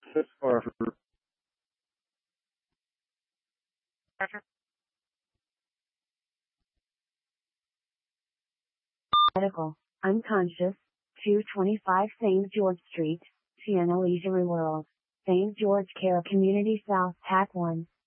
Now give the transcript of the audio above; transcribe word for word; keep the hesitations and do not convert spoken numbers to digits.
or Medical, unconscious, two twenty-five Saint George Street, Siena Leisure World, Saint George Care Community South, Pack one.